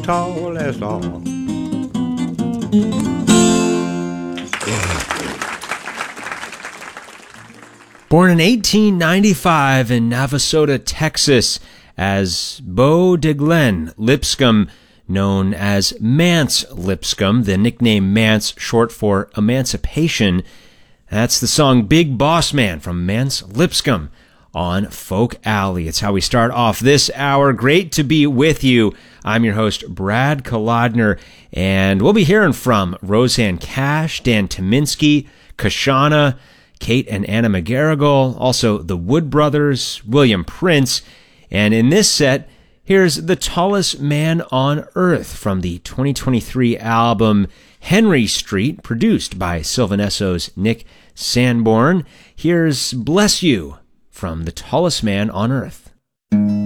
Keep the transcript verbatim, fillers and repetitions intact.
tall as all. Born in eighteen ninety-five in Navasota, Texas, as Beau DeGlen Lipscomb, known as Mance Lipscomb, the nickname Mance short for Emancipation. That's the song Big Boss Man from Mance Lipscomb on Folk Alley. It's how we start off this hour. Great to be with you. I'm your host, Brad Kolodner, and we'll be hearing from Rosanne Cash, Dan Tyminski, Kashana, Kate and Anna McGarrigle, also the Wood Brothers, William Prince, and in this set, here's The Tallest Man on Earth from the twenty twenty-three album Henry Street, produced by Sylvan Esso's Nick Sanborn. Here's Bless You from The Tallest Man on Earth.